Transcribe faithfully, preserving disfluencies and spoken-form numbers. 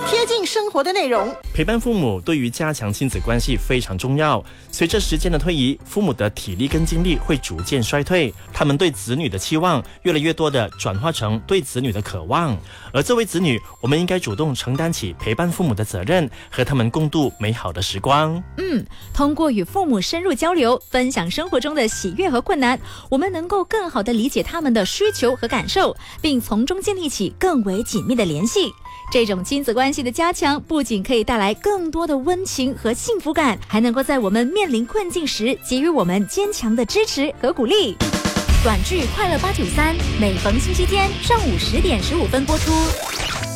贴近生活的内容。 陪伴父母对于加强亲子关系非常重要。随着时间的推移，父母的体力跟精力会逐渐衰退，他们对子女的期望越来越多的转化成对子女的渴望。而作为子女，我们应该主动承担起陪伴父母的责任，和他们共度美好的时光。 嗯，通过与父母深入交流，分享生活中的喜悦和困难，我们能够更好地理解他们的需求和感受，并从中建立起更为紧密的联系。这种亲子关系的加强，不仅可以带来更多的温情和幸福感，还能够在我们面临困境时给予我们坚强的支持和鼓励。短剧《快乐八九三》每逢星期天上午十点十五分播出。